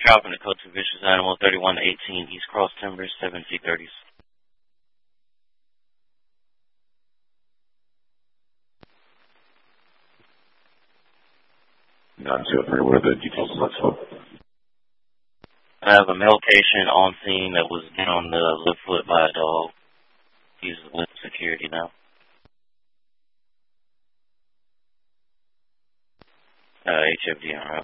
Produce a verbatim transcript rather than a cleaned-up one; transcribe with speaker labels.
Speaker 1: Dropping the code to Vicious Animal, thirty-one eighteen East Cross Timbers, seven G thirties.
Speaker 2: nine two three, what are the details of that smoke?
Speaker 1: I have a male patient on scene that was hit on the left foot by a dog. He's with security now. Uh, H F D en route.